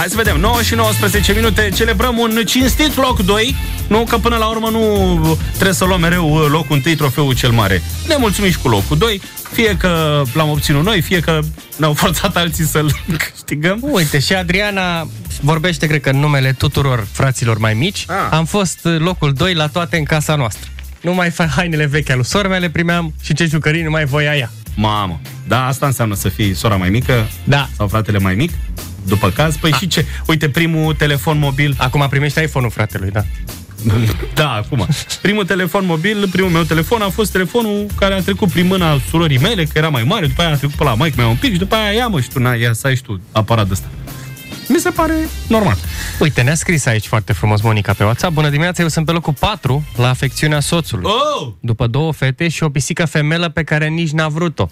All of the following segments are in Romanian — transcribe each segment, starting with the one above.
Hai să vedem, 9 și 19 minute. Celebrăm un cinstit loc 2. Nu că până la urmă nu trebuie să luăm mereu locul 1, trofeul cel mare. Ne mulțumim și cu locul 2. Fie că l-am obținut noi, fie că ne-au forțat alții să-l câștigăm. Uite, și Adriana vorbește, cred că, în numele tuturor fraților mai mici. Am fost locul 2 la toate în casa noastră. Numai hainele vechi ale sormele primeam și ce jucării nu mai voia ea. Mamă, da, asta înseamnă să fii sora mai mică, da, sau fratele mai mic, după caz. Păi și ce? Uite, primul telefon mobil. Acum primești iPhone-ul fratelui, da. Da, acum. Primul telefon mobil, primul meu telefon a fost telefonul care a trecut prin mâna surorii mele, că era mai mare, după aia a trecut pe la maică mea un pic și după aia ia mă și tu, ia să ai și tu aparat ăsta. Mi se pare normal. Uite, ne-a scris aici foarte frumos Monica pe WhatsApp. Bună dimineața, eu sunt pe locul 4 la afecțiunea soțului. După 2 fete și o pisică femelă pe care nici n-a vrut-o.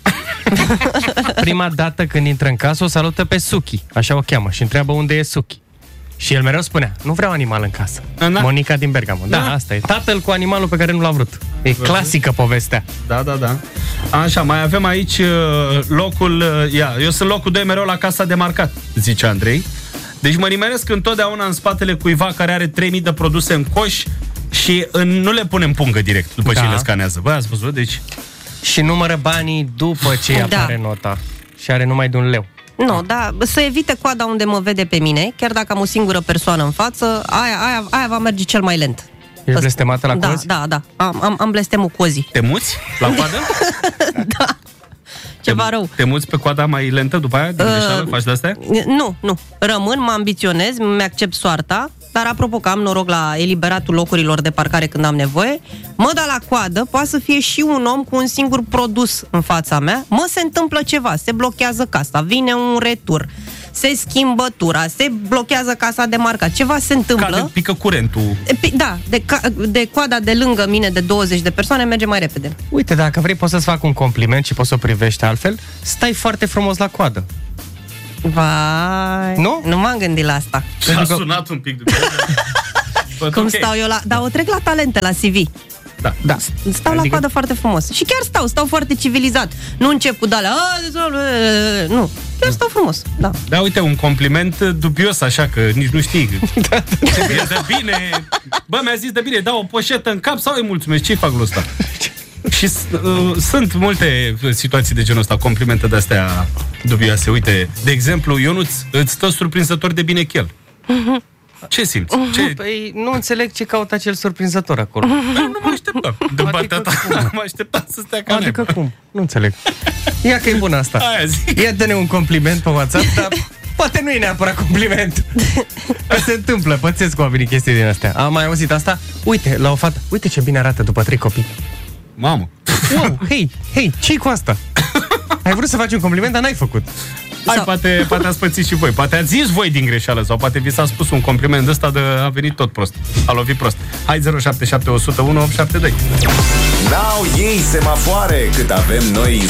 Prima dată când intră în casă o salută pe Suki, așa o cheamă, și întreabă unde e Suki. Și el mereu spunea, nu vreau animal în casă. Da. Monica din Bergamo. Da, asta e. Tatăl cu animalul pe care nu l-a vrut. E clasică povestea. Da. Așa, mai avem aici locul... eu sunt locul 2 mereu la casa de marcat, zice Andrei. Deci mă nimeresc întotdeauna în spatele cuiva care are 3000 de produse în coș și nu le punem pungă direct după ce le scanează. Băi, ați văzut? Deci... Și numără banii după ce apare nota. Și are numai de un leu. Nu, da, să evite coada unde mă vede pe mine, chiar dacă am o singură persoană în față, aia va merge cel mai lent. Ești blestemată la cozi? Da. Am blestemul cozii. Te muți la coadă? Da. Ceva rău. Te muți pe coada mai lentă după aia? Din greșeală? Faci de-astea? Nu. Rămân, mă ambiționez, mi-accept soarta, dar apropo că am noroc la eliberatul locurilor de parcare când am nevoie, mă dau la coadă, poate să fie și un om cu un singur produs în fața mea, se întâmplă ceva, se blochează casa, vine un retur, se schimbă tura, se blochează casa de marcat, ceva se întâmplă. Pică curentul. Da, de coada de lângă mine de 20 de persoane merge mai repede. Uite, dacă vrei poți să-ți fac un compliment și poți să o privești altfel, stai foarte frumos la coadă. Vai, nu m-am gândit la asta. A sunat un pic după cum stau eu o trec la talente, la CV. Da. Stau la coadă foarte frumos. Și chiar stau foarte civilizat. Nu încep cu de-alea. Nu, chiar stau frumos. Da, uite, un compliment dubios, așa că nici nu știi. E de bine. Bă, mi-a zis de bine, dau o poșetă în cap sau îi mulțumesc? Ce-i fac lui ăsta? Și sunt multe situații de genul ăsta, complimente de-astea dubioase. Uite, de exemplu, Ionuț, îți stă surprinzător de bine chel. Ce simți? Păi nu înțeleg ce caută acel surprinzător acolo. Nu mă așteptam. De partea ta, nu mă așteptam să stea ca Adică cum? Nu înțeleg. Ia că e bună asta. Ia dă-ne un compliment pe WhatsApp, dar poate nu e neapărat compliment. Se întâmplă, pățesc oamenii chestii din astea. Am mai auzit asta? Uite, la o fată, uite ce bine arată după 3 copii. Mamă. Wow, hei, ce-i cu asta? Ai vrut să faci un compliment, dar n-ai făcut. Hai, poate ați pățit și voi. Poate ați zis voi din greșeală sau poate vi s-a spus un compliment ăsta de a venit tot prost. A lovit prost. Hai 077 101 872. N-au ei semafoare cât avem noi